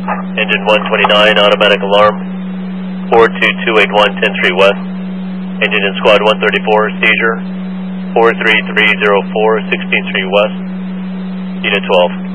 Engine 129, automatic alarm. 42281 10th Street West. Engine in squad 134, seizure. 43304 16th Street West. Unit 12.